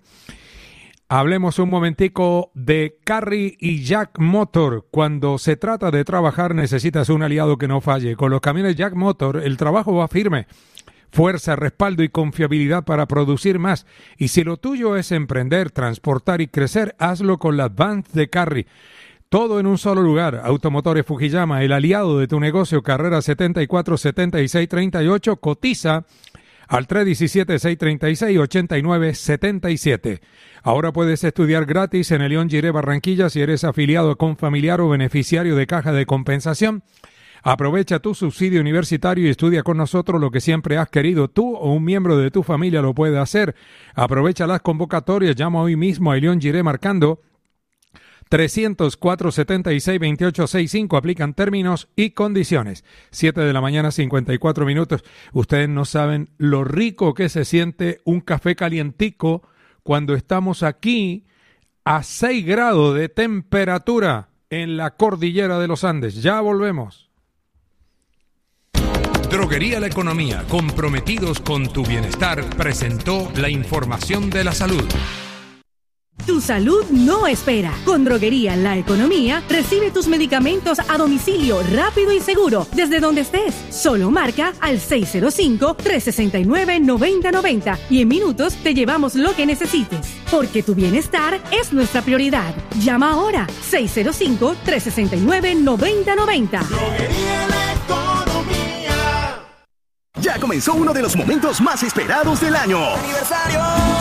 Hablemos un momentico de Carry y Jack Motor. Cuando se trata de trabajar necesitas un aliado que no falle. Con los camiones Jack Motor el trabajo va firme. Fuerza, respaldo y confiabilidad para producir más. Y si lo tuyo es emprender, transportar y crecer, hazlo con las vans de Carry. Todo en un solo lugar. Automotores Fujiyama, el aliado de tu negocio. Carrera setenta y cuatro, setenta y seis, treinta y ocho. Cotiza al tres uno siete, seis tres seis, ocho nueve siete siete. Ahora puedes estudiar gratis en el León Giré Barranquilla si eres afiliado con familiar o beneficiario de caja de compensación. Aprovecha tu subsidio universitario y estudia con nosotros lo que siempre has querido. Tú o un miembro de tu familia lo puede hacer. Aprovecha las convocatorias. Llama hoy mismo a León Giré marcando trescientos cuatro, setenta y seis, veintiocho sesenta y cinco. Aplican términos y condiciones. Siete de la mañana, cincuenta y cuatro minutos. Ustedes no saben lo rico que se siente un café calientico cuando estamos aquí a seis grados de temperatura en la cordillera de los Andes. Ya volvemos. Droguería La Economía, comprometidos con tu bienestar, presentó la información de la salud. Tu salud no espera. Con Droguería La Economía, recibe tus medicamentos a domicilio rápido y seguro, desde donde estés. Solo marca al seis cero cinco, tres seis nueve, nueve cero nueve cero y en minutos te llevamos lo que necesites. Porque tu bienestar es nuestra prioridad. Llama ahora, seis cero cinco, tres seis nueve, nueve cero nueve cero. Droguería La Economía. Ya comenzó uno de los momentos más esperados del año. Aniversario.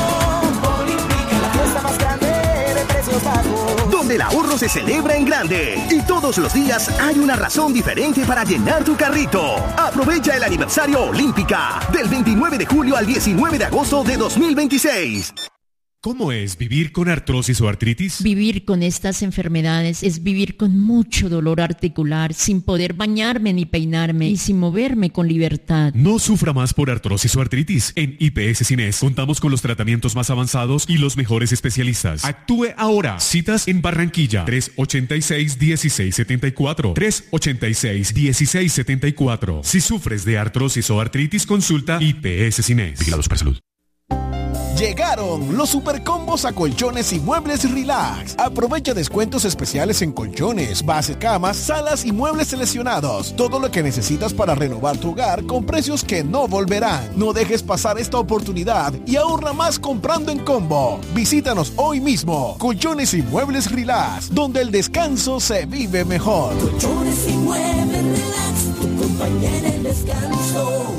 Más grande de precios bajos. Donde el ahorro se celebra en grande. Y todos los días hay una razón diferente para llenar tu carrito. Aprovecha el aniversario Olímpica del veintinueve de julio al diecinueve de agosto de dos mil veintiséis. ¿Cómo es vivir con artrosis o artritis? Vivir con estas enfermedades es vivir con mucho dolor articular, sin poder bañarme ni peinarme y sin moverme con libertad. No sufra más por artrosis o artritis. En I P S Cines contamos con los tratamientos más avanzados y los mejores especialistas. Actúe ahora. Citas en Barranquilla. tres ochenta y seis, dieciséis setenta y cuatro. tres ochenta y seis, dieciséis setenta y cuatro. Si sufres de artrosis o artritis, consulta I P S Cines. Vigilados para salud. Llegaron los supercombos a colchones y muebles relax. Aprovecha descuentos especiales en colchones, bases, camas, salas y muebles seleccionados. Todo lo que necesitas para renovar tu hogar con precios que no volverán. No dejes pasar esta oportunidad y ahorra más comprando en combo. Visítanos hoy mismo. Colchones y muebles relax, donde el descanso se vive mejor. Colchones y muebles relax, tu compañía en el descanso.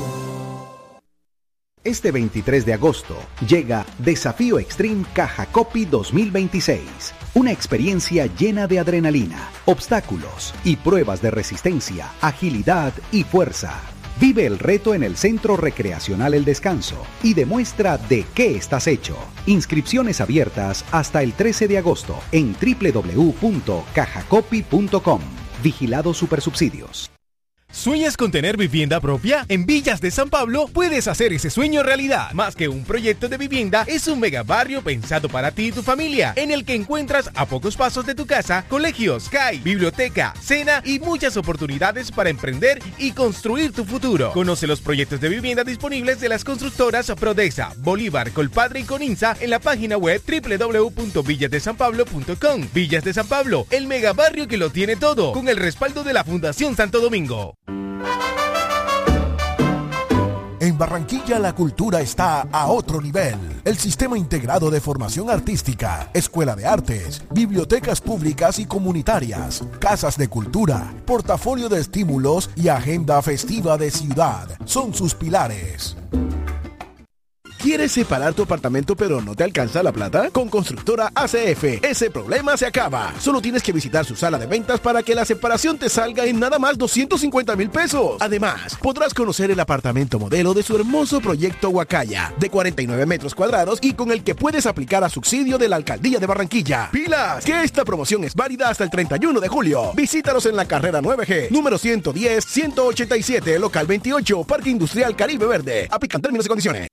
Este veintitrés de agosto llega Desafío Extreme Caja Copy dos mil veintiséis. Una experiencia llena de adrenalina, obstáculos y pruebas de resistencia, agilidad y fuerza. Vive el reto en el Centro Recreacional El Descanso y demuestra de qué estás hecho. Inscripciones abiertas hasta el trece de agosto en doble u doble u doble u punto caja copy punto com. Vigilado Supersubsidios. ¿Sueñas con tener vivienda propia? En Villas de San Pablo puedes hacer ese sueño realidad. Más que un proyecto de vivienda, es un mega barrio pensado para ti y tu familia, en el que encuentras a pocos pasos de tu casa colegios, C A I, biblioteca, cena y muchas oportunidades para emprender y construir tu futuro. Conoce los proyectos de vivienda disponibles de las constructoras Prodesa, Bolívar, Colpadre y Coninsa en la página web doble u doble u doble u punto villas de san pablo punto com. Villas de San Pablo, el mega barrio que lo tiene todo, con el respaldo de la Fundación Santo Domingo. En Barranquilla la cultura está a otro nivel. El Sistema Integrado de Formación Artística, Escuela de Artes, bibliotecas públicas y comunitarias, casas de cultura, portafolio de estímulos y agenda festiva de ciudad son sus pilares. ¿Quieres separar tu apartamento pero no te alcanza la plata? Con Constructora A C F, ese problema se acaba. Solo tienes que visitar su sala de ventas para que la separación te salga en nada más doscientos cincuenta mil pesos. Además, podrás conocer el apartamento modelo de su hermoso proyecto Huacaya, de cuarenta y nueve metros cuadrados y con el que puedes aplicar a subsidio de la Alcaldía de Barranquilla. ¡Pilas! Que esta promoción es válida hasta el treinta y uno de julio. Visítanos en la carrera nueve G, número ciento diez, ciento ochenta y siete, local veintiocho, Parque Industrial Caribe Verde. Aplican términos y condiciones.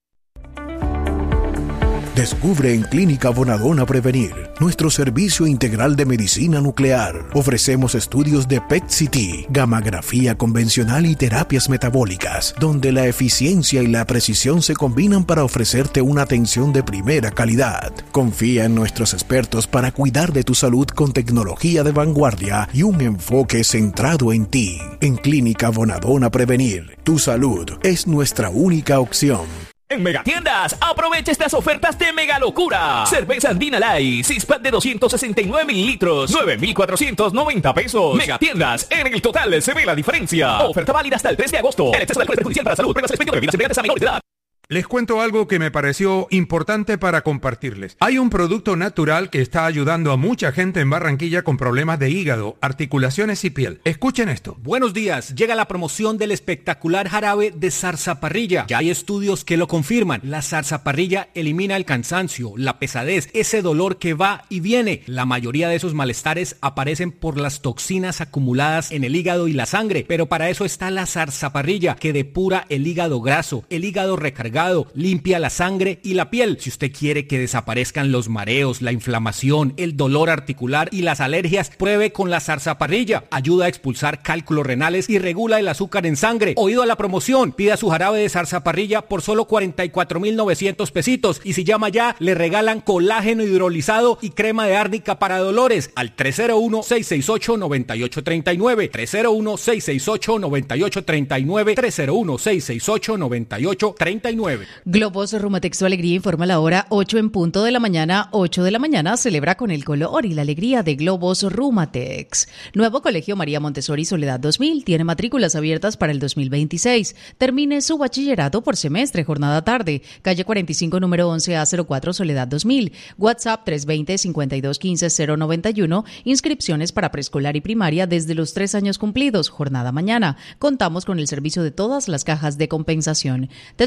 Descubre en Clínica Bonadona Prevenir nuestro servicio integral de medicina nuclear. Ofrecemos estudios de P E T C T, gammagrafía convencional y terapias metabólicas, donde la eficiencia y la precisión se combinan para ofrecerte una atención de primera calidad. Confía en nuestros expertos para cuidar de tu salud con tecnología de vanguardia y un enfoque centrado en ti. En Clínica Bonadona Prevenir, tu salud es nuestra única opción. En Megatiendas, aprovecha estas ofertas de mega locura. Cerveza Andina Light, six pack de doscientos sesenta y nueve mililitros, nueve mil cuatrocientos noventa pesos. Megatiendas, en el total se ve la diferencia. Oferta válida hasta el tres de agosto. El exceso de alcohol es perjudicial para la salud. Pruebas el expendio de bebidas embriagantes a menores de edad. Les cuento algo que me pareció importante para compartirles. Hay un producto natural que está ayudando a mucha gente en Barranquilla con problemas de hígado, articulaciones y piel. Escuchen esto. Buenos días. Llega la promoción del espectacular jarabe de zarzaparrilla. Ya hay estudios que lo confirman. La zarzaparrilla elimina el cansancio, la pesadez, ese dolor que va y viene. La mayoría de esos malestares aparecen por las toxinas acumuladas en el hígado y la sangre. Pero para eso está la zarzaparrilla, que depura el hígado graso, el hígado recargado, limpia la sangre y la piel. Si usted quiere que desaparezcan los mareos, la inflamación, el dolor articular y las alergias, pruebe con la zarzaparrilla. Ayuda a expulsar cálculos renales y regula el azúcar en sangre. Oído a la promoción, pida su jarabe de zarzaparrilla por solo cuarenta y cuatro mil novecientos pesitos. Y si llama ya, le regalan colágeno hidrolizado y crema de árnica para dolores al tres cero uno, seis seis ocho, nueve ocho tres nueve, tres cero uno, seis seis ocho, nueve ocho tres nueve, tres cero uno, seis seis ocho, nueve ocho tres nueve. Globos Rumatex, tu alegría, informa la hora ocho en punto de la mañana. ocho de la mañana celebra con el color y la alegría de Globos Rumatex. Nuevo Colegio María Montessori Soledad dos mil tiene matrículas abiertas para el dos mil veintiséis. Termine su bachillerato por semestre, jornada tarde. Calle cuarenta y cinco, número once A cero cuatro, Soledad dos mil. WhatsApp tres dos cero, cinco dos uno cinco, cero nueve uno. Inscripciones para preescolar y primaria desde los tres años cumplidos. Jornada mañana. Contamos con el servicio de todas las cajas de compensación. Te esperamos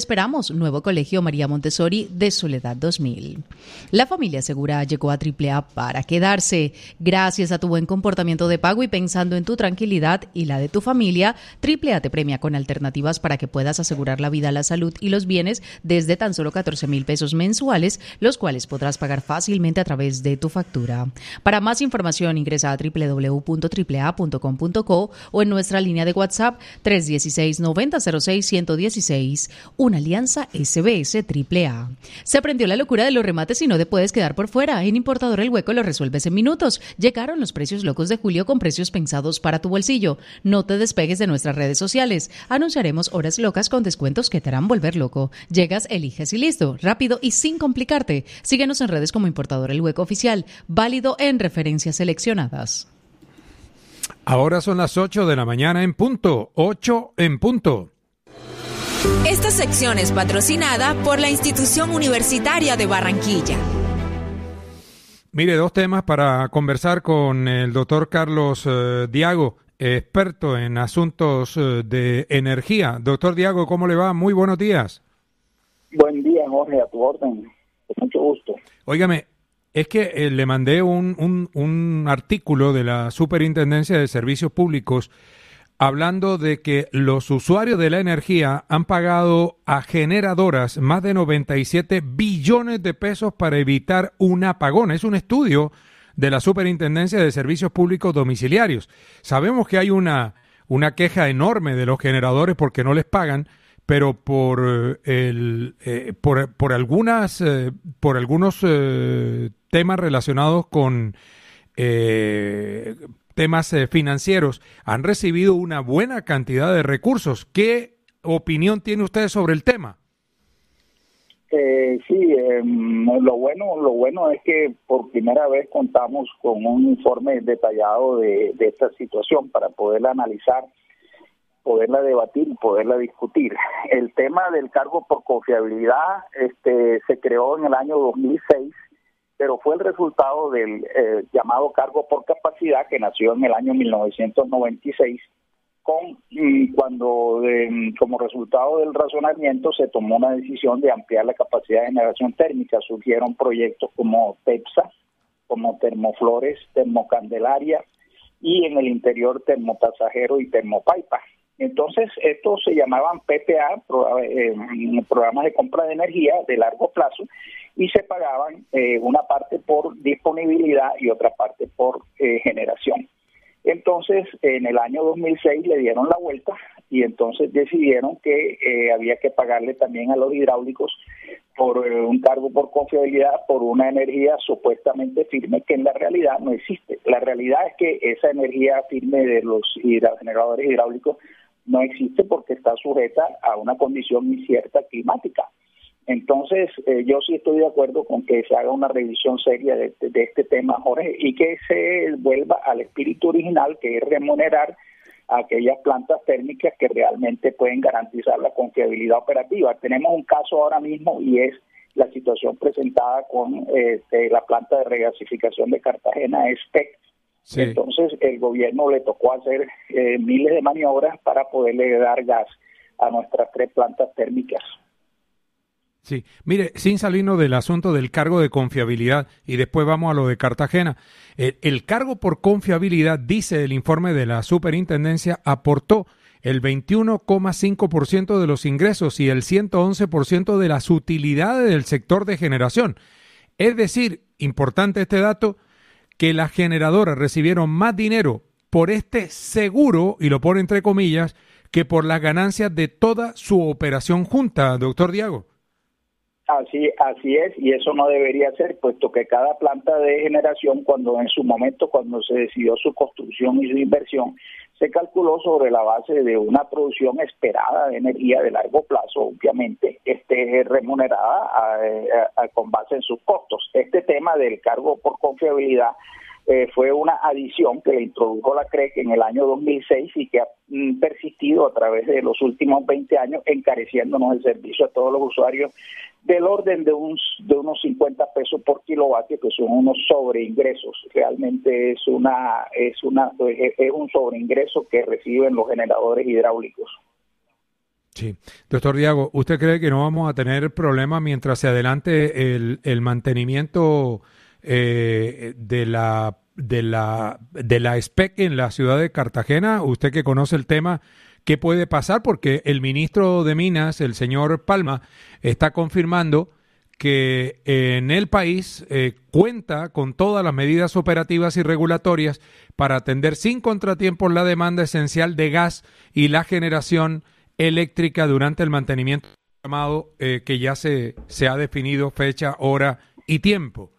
Somos Nuevo Colegio María Montessori de Soledad dos mil. La familia segura llegó a Triple A para quedarse. Gracias a tu buen comportamiento de pago y pensando en tu tranquilidad y la de tu familia, Triple A te premia con alternativas para que puedas asegurar la vida, la salud y los bienes desde tan solo catorce mil pesos mensuales, los cuales podrás pagar fácilmente a través de tu factura. Para más información ingresa a doble u doble u doble u punto triple a punto com punto co o en nuestra línea de WhatsApp tres uno seis, nueve cero cero seis, uno uno seis, una alianza S B S Triple A. Se prendió la locura de los remates y no te puedes quedar por fuera. En Importador El Hueco lo resuelves en minutos. Llegaron los precios locos de julio con precios pensados para tu bolsillo. No te despegues de nuestras redes sociales. Anunciaremos horas locas con descuentos que te harán volver loco. Llegas, eliges y listo, rápido y sin complicarte. Síguenos en redes como Importador El Hueco Oficial, válido en referencias seleccionadas. Ahora son las ocho de la mañana en punto, ocho en punto. Esta sección es patrocinada por la Institución Universitaria de Barranquilla. Mire, dos temas para conversar con el doctor Carlos eh, Diago, experto en asuntos eh, de energía. Doctor Diago, ¿cómo le va? Muy buenos días. Buen día, Jorge, a tu orden. Con mucho gusto. Óigame, es que eh, le mandé un, un, un artículo de la Superintendencia de Servicios Públicos hablando de que los usuarios de la energía han pagado a generadoras más de noventa y siete billones de pesos para evitar un apagón. Es un estudio de la Superintendencia de Servicios Públicos Domiciliarios. Sabemos que hay una, una queja enorme de los generadores porque no les pagan, pero por el eh, por, por algunas eh, por algunos eh, temas relacionados con eh, temas eh, financieros han recibido una buena cantidad de recursos. ¿Qué opinión tiene usted sobre el tema? Eh, sí, eh, lo bueno lo bueno es que por primera vez contamos con un informe detallado de, de esta situación para poderla analizar, poderla debatir, poderla discutir. El tema del cargo por confiabilidad este, se creó en el año dos mil seis, pero fue el resultado del eh, llamado cargo por capacidad que nació en el año mil novecientos noventa y seis, con y cuando eh, como resultado del razonamiento se tomó una decisión de ampliar la capacidad de generación térmica. Surgieron proyectos como TEPSA, como Termoflores, Termocandelaria y en el interior Termopasajero y Termopaipa. Entonces, estos se llamaban P P A, pro, eh, programas de compra de energía de largo plazo, y se pagaban eh, una parte por disponibilidad y otra parte por eh, generación. Entonces, en el año dos mil seis le dieron la vuelta y entonces decidieron que eh, había que pagarle también a los hidráulicos por eh, un cargo por confiabilidad por una energía supuestamente firme que en la realidad no existe. La realidad es que esa energía firme de los generadores hidráulicos no existe porque está sujeta a una condición incierta climática. Entonces, eh, yo sí estoy de acuerdo con que se haga una revisión seria de, de, de este tema, Jorge, y que se vuelva al espíritu original, que es remunerar a aquellas plantas térmicas que realmente pueden garantizar la confiabilidad operativa. Tenemos un caso ahora mismo y es la situación presentada con eh, de la planta de regasificación de Cartagena, S P E C. Sí. Entonces, el gobierno le tocó hacer eh, miles de maniobras para poderle dar gas a nuestras tres plantas térmicas. Sí, mire, sin salirnos del asunto del cargo de confiabilidad y después vamos a lo de Cartagena. El, el cargo por confiabilidad, dice el informe de la superintendencia, aportó el veintiuno coma cinco por ciento de los ingresos y el ciento once por ciento de las utilidades del sector de generación. Es decir, importante este dato, que las generadoras recibieron más dinero por este seguro, y lo pone entre comillas, que por las ganancias de toda su operación junta, doctor Diago. Así, así es, y eso no debería ser, puesto que cada planta de generación, cuando en su momento, cuando se decidió su construcción y su inversión, se calculó sobre la base de una producción esperada de energía de largo plazo, obviamente, esté remunerada a, a, a, con base en sus costos. Este tema del cargo por confiabilidad eh, fue una adición que le introdujo la C R E C en el año dos mil seis y que ha mm, persistido a través de los últimos veinte años, encareciéndonos el servicio a todos los usuarios del orden de, un, de unos cincuenta pesos por kilovatio, que son unos sobreingresos. Realmente es una es una es un sobreingreso que reciben los generadores hidráulicos. Sí. Doctor Diago, ¿usted cree que no vamos a tener problemas mientras se adelante el, el mantenimiento eh, de la de la de la S P E C en la ciudad de Cartagena? Usted que conoce el tema, ¿qué puede pasar? Porque el ministro de Minas, el señor Palma, está confirmando que en el país eh, cuenta con todas las medidas operativas y regulatorias para atender sin contratiempos la demanda esencial de gas y la generación eléctrica durante el mantenimiento llamado eh, que ya se, se ha definido fecha, hora y tiempo.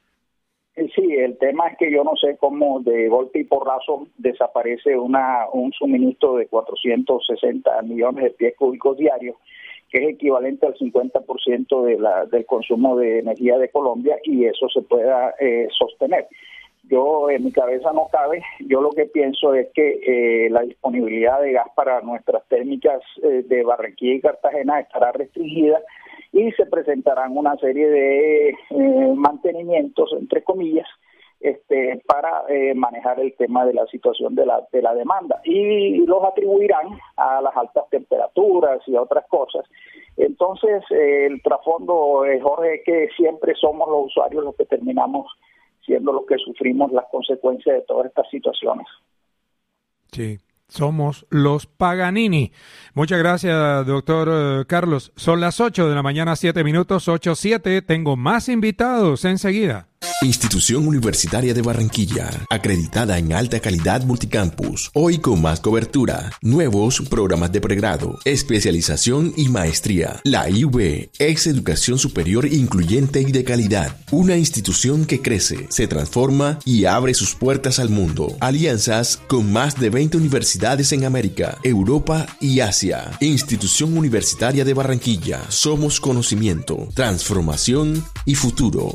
Sí, el tema es que yo no sé cómo de golpe y porrazo desaparece una un suministro de cuatrocientos sesenta millones de pies cúbicos diarios, que es equivalente al cincuenta por ciento de la, del consumo de energía de Colombia, y eso se pueda eh, sostener. Yo, en mi cabeza no cabe. Yo lo que pienso es que eh, la disponibilidad de gas para nuestras térmicas eh, de Barranquilla y Cartagena estará restringida y se presentarán una serie de eh, mantenimientos, entre comillas, este, para eh, manejar el tema de la situación de la, de la demanda, y los atribuirán a las altas temperaturas y a otras cosas. Entonces, eh, el trasfondo, eh, Jorge, es que siempre somos los usuarios los que terminamos siendo los que sufrimos las consecuencias de todas estas situaciones. Sí, somos los Paganini. Muchas gracias, doctor Carlos. Son las ocho de la mañana, siete minutos, ocho siete. Tengo más invitados enseguida. Institución Universitaria de Barranquilla, acreditada en alta calidad multicampus, hoy con más cobertura, nuevos programas de pregrado, especialización y maestría. La I U B es educación superior incluyente y de calidad, una institución que crece, se transforma y abre sus puertas al mundo. Alianzas con más de veinte universidades en América, Europa y Asia. Institución Universitaria de Barranquilla, somos conocimiento, transformación y futuro.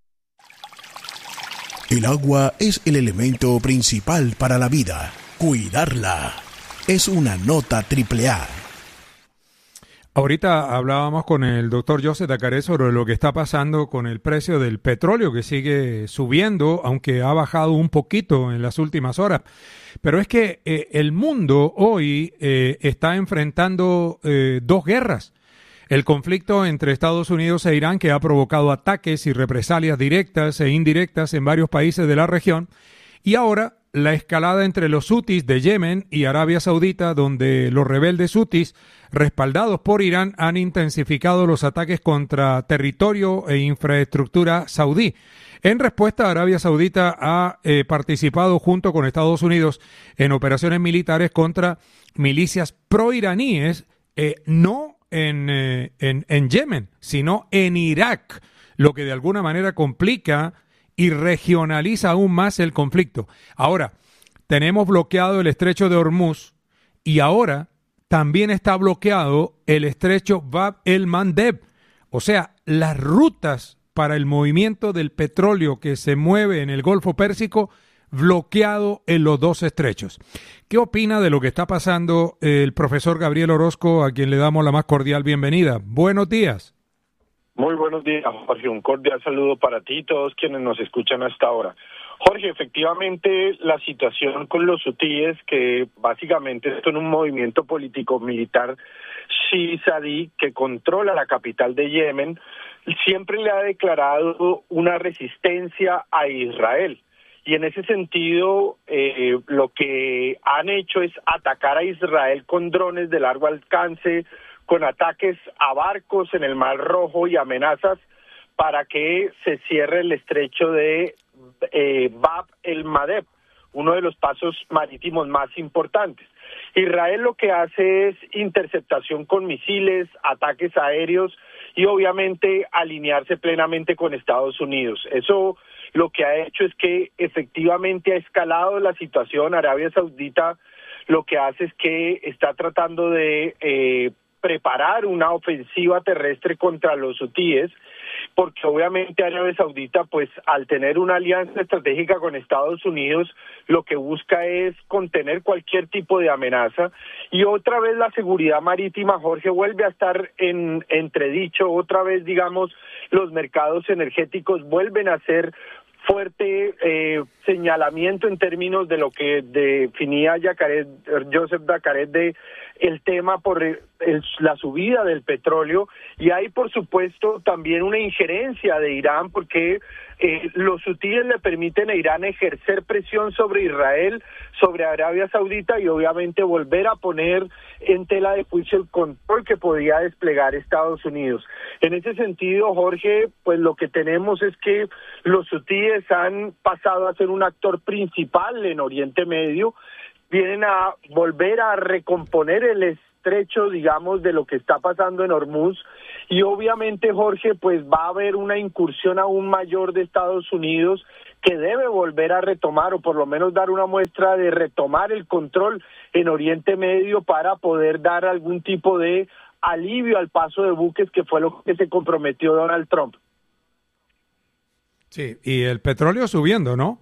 El agua es el elemento principal para la vida. Cuidarla es una nota triple A. Ahorita hablábamos con el doctor Joseph Dacaré sobre lo que está pasando con el precio del petróleo, que sigue subiendo, aunque ha bajado un poquito en las últimas horas. Pero es que eh, el mundo hoy eh, está enfrentando eh, dos guerras. El conflicto entre Estados Unidos e Irán, que ha provocado ataques y represalias directas e indirectas en varios países de la región, y ahora la escalada entre los hutis de Yemen y Arabia Saudita, donde los rebeldes hutis, respaldados por Irán, han intensificado los ataques contra territorio e infraestructura saudí. En respuesta, Arabia Saudita ha eh, participado junto con Estados Unidos en operaciones militares contra milicias proiraníes, eh, no En, eh, en, en Yemen, sino en Irak, lo que de alguna manera complica y regionaliza aún más el conflicto. Ahora, tenemos bloqueado el estrecho de Hormuz y ahora también está bloqueado el estrecho Bab el-Mandeb. O sea, las rutas para el movimiento del petróleo que se mueve en el Golfo Pérsico, bloqueado en los dos estrechos. ¿Qué opina de lo que está pasando el profesor Gabriel Orozco, a quien le damos la más cordial bienvenida? Buenos días. Muy buenos días, Jorge. Un cordial saludo para ti y todos quienes nos escuchan hasta ahora. Jorge, efectivamente la situación con los hutíes, que básicamente son un movimiento político-militar chií que controla la capital de Yemen, siempre le ha declarado una resistencia a Israel. Y en ese sentido, eh, lo que han hecho es atacar a Israel con drones de largo alcance, con ataques a barcos en el Mar Rojo y amenazas para que se cierre el estrecho de eh, Bab el-Mandeb, uno de los pasos marítimos más importantes. Israel lo que hace es interceptación con misiles, ataques aéreos y obviamente alinearse plenamente con Estados Unidos. Eso lo que ha hecho es que efectivamente ha escalado la situación. Arabia Saudita lo que hace es que está tratando de eh, preparar una ofensiva terrestre contra los hutíes, porque obviamente Arabia Saudita, pues al tener una alianza estratégica con Estados Unidos, lo que busca es contener cualquier tipo de amenaza, y otra vez la seguridad marítima, Jorge, vuelve a estar en entredicho. Otra vez, digamos, los mercados energéticos vuelven a ser fuerte eh, señalamiento en términos de lo que definía Yacaret, Joseph Yacaret de el tema por el, la subida del petróleo, y hay por supuesto también una injerencia de Irán porque eh, los hutíes le permiten a Irán ejercer presión sobre Israel, sobre Arabia Saudita y obviamente volver a poner en tela de juicio el control que podía desplegar Estados Unidos. En ese sentido, Jorge, pues lo que tenemos es que los hutíes han pasado a ser un actor principal en Oriente Medio, vienen a volver a recomponer el estrecho, digamos, de lo que está pasando en Hormuz, y obviamente, Jorge, pues va a haber una incursión aún mayor de Estados Unidos que debe volver a retomar, o por lo menos dar una muestra de retomar el control en Oriente Medio para poder dar algún tipo de alivio al paso de buques, que fue lo que se comprometió Donald Trump. Sí, y el petróleo subiendo, ¿no?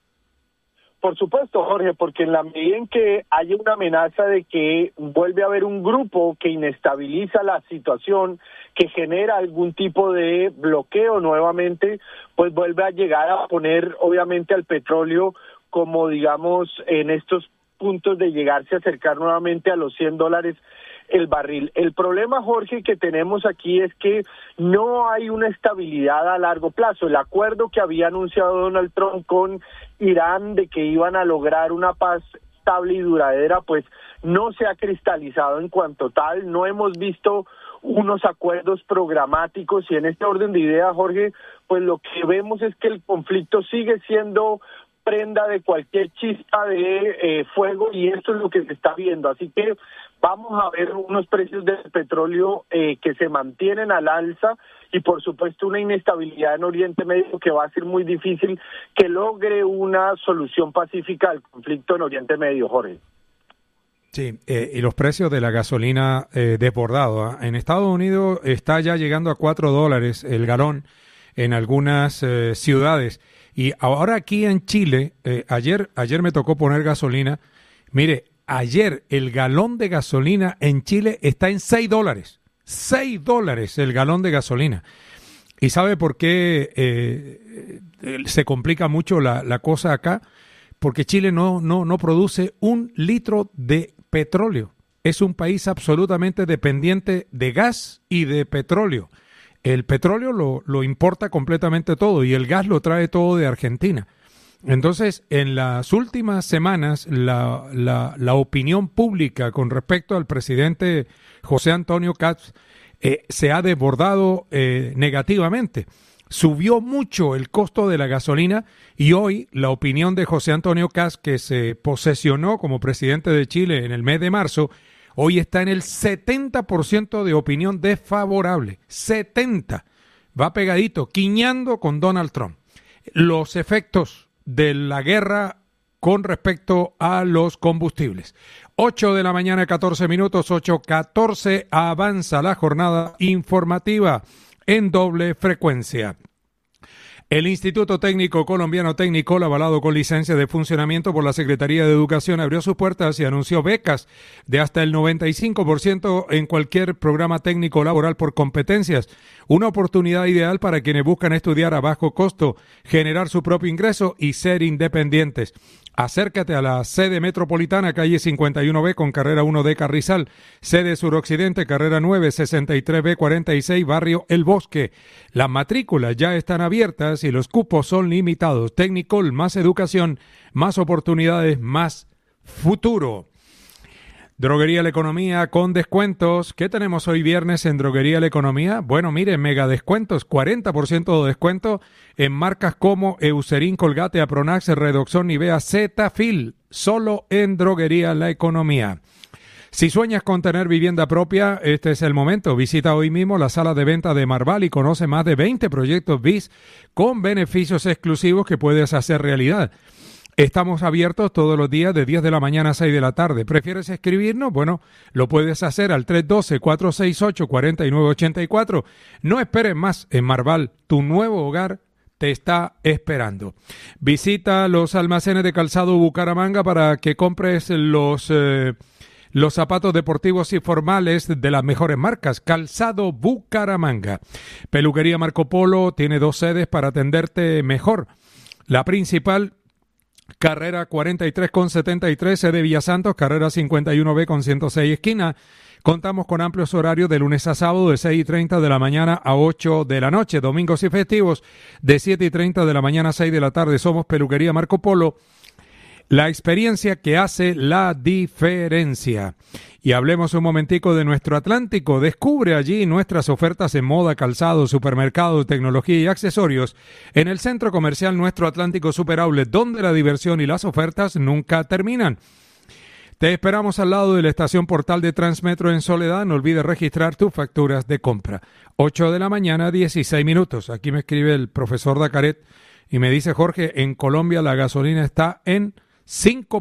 Por supuesto, Jorge, porque en la medida en que haya una amenaza de que vuelve a haber un grupo que inestabiliza la situación, que genera algún tipo de bloqueo nuevamente, pues vuelve a llegar a poner obviamente al petróleo como, digamos, en estos puntos de llegarse a acercar nuevamente a los cien dólares el barril. El problema, Jorge, que tenemos aquí es que no hay una estabilidad a largo plazo. El acuerdo que había anunciado Donald Trump con Irán de que iban a lograr una paz estable y duradera, pues no se ha cristalizado en cuanto tal. No hemos visto unos acuerdos programáticos, y en este orden de ideas, Jorge, pues lo que vemos es que el conflicto sigue siendo prenda de cualquier chispa de eh, fuego, y esto es lo que se está viendo. Así que vamos a ver unos precios del petróleo eh, que se mantienen al alza, y por supuesto una inestabilidad en Oriente Medio que va a ser muy difícil que logre una solución pacífica al conflicto en Oriente Medio, Jorge. Sí, eh, y los precios de la gasolina eh, desbordados. ¿eh? En Estados Unidos está ya llegando a cuatro dólares el galón en algunas eh, ciudades. Y ahora aquí en Chile, eh, ayer, ayer me tocó poner gasolina. Mire, ayer el galón de gasolina en Chile está en seis dólares. seis dólares el galón de gasolina. ¿Y sabe por qué eh, se complica mucho la, la cosa acá? Porque Chile no, no, no produce un litro de petróleo. Es un país absolutamente dependiente de gas y de petróleo. El petróleo lo, lo importa completamente todo, y el gas lo trae todo de Argentina. Entonces, en las últimas semanas, la, la, la opinión pública con respecto al presidente José Antonio Kast eh, se ha desbordado eh, negativamente. Subió mucho el costo de la gasolina, y hoy la opinión de José Antonio Kast, que se posesionó como presidente de Chile en el mes de marzo, hoy está en el setenta por ciento de opinión desfavorable. setenta. Va pegadito, quiñando con Donald Trump. Los efectos de la guerra con respecto a los combustibles. ocho de la mañana, catorce minutos, ocho catorce, avanza la jornada informativa en doble frecuencia. El Instituto Técnico Colombiano Técnico, avalado con licencia de funcionamiento por la Secretaría de Educación, abrió sus puertas y anunció becas de hasta el noventa y cinco por ciento en cualquier programa técnico laboral por competencias. Una oportunidad ideal para quienes buscan estudiar a bajo costo, generar su propio ingreso y ser independientes. Acércate a la sede metropolitana, calle cincuenta y uno B con carrera uno D Carrizal, sede suroccidente, carrera nueve, sesenta y tres B cuarenta y seis, barrio El Bosque. Las matrículas ya están abiertas y los cupos son limitados. Tecnicol, más educación, más oportunidades, más futuro. Droguería La Economía con descuentos. ¿Qué tenemos hoy viernes en Droguería La Economía? Bueno, mire, mega descuentos, cuarenta por ciento de descuento en marcas como Eucerin, Colgate, Apronax, Redoxon, Nivea, Cetaphil, solo en Droguería La Economía. Si sueñas con tener vivienda propia, este es el momento. Visita hoy mismo la sala de venta de Marval y conoce más de veinte proyectos B I S con beneficios exclusivos que puedes hacer realidad. Estamos abiertos todos los días de diez de la mañana a seis de la tarde. ¿Prefieres escribirnos? Bueno, lo puedes hacer al tres uno dos, cuatro seis ocho, cuatro nueve ocho cuatro. No esperes más. En Marval, tu nuevo hogar te está esperando. Visita los almacenes de calzado Bucaramanga para que compres los, eh, los zapatos deportivos y formales de las mejores marcas. Calzado Bucaramanga. Peluquería Marco Polo tiene dos sedes para atenderte mejor. La principal, carrera cuarenta y tres con setenta y tres, sede Villasantos, carrera cincuenta y uno B con ciento seis esquina. Contamos con amplios horarios de lunes a sábado de seis y treinta de la mañana a ocho de la noche. Domingos y festivos de siete y treinta de la mañana a seis de la tarde. Somos Peluquería Marco Polo. La experiencia que hace la diferencia. Y hablemos un momentico de nuestro Atlántico. Descubre allí nuestras ofertas en moda, calzado, supermercado, tecnología y accesorios en el centro comercial Nuestro Atlántico Super Outlet, donde la diversión y las ofertas nunca terminan. Te esperamos al lado de la estación Portal de Transmetro en Soledad. No olvides registrar tus facturas de compra. ocho de la mañana, dieciséis minutos. Aquí me escribe el profesor Dacaret y me dice, Jorge, en Colombia la gasolina está en cinco